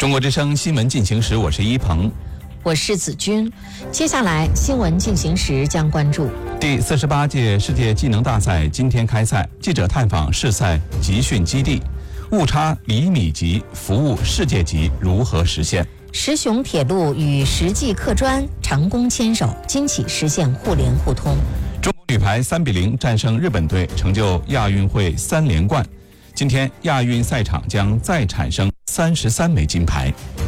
中国之声新闻进行时，我是一鹏， 我是子君。接下来新闻进行时将关注第48届世界技能大赛今天开赛，记者探访试赛集训基地，误差厘米级服务世界级如何实现？ 石雄铁路与实际客专成功牵手，今起实现互联互通。 中国女排3-0战胜日本队，成就亚运会3连冠。今天亚运赛场将再产生33枚金牌。